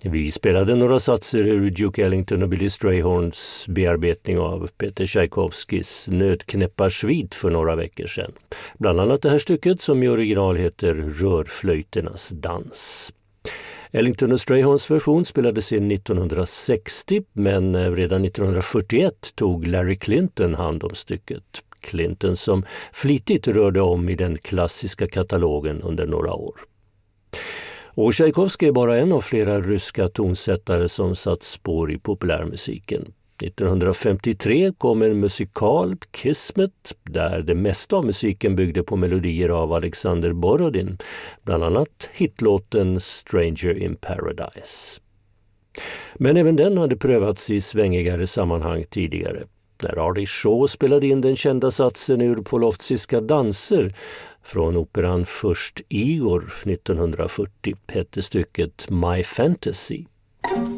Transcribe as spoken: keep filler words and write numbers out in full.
Vi spelade några satser ur Duke Ellington och Billy Strayhorns bearbetning av Peter Tchaikovskys Nötknäpparsvit för några veckor sedan. Bland annat det här stycket som i original heter Rörflöjternas dans. Ellington och Strayhorns version spelades in nittonhundrasextio, men redan nittonhundrafyrtioett tog Larry Clinton hand om stycket. Clinton som flitigt rörde om i den klassiska katalogen under några år. Och Tchaikovsky är bara en av flera ryska tonsättare som satt spår i populärmusiken. nittonhundrafemtiotre kom en musikal, Kismet, där det mesta av musiken byggde på melodier av Alexander Borodin, bland annat hitlåten Stranger in Paradise. Men även den hade prövats i svängigare sammanhang tidigare. När Artie Shaw spelade in den kända satsen ur Polovtsiska danser från operan Först Igor nittonhundrafyrtio hette stycket My Fantasy.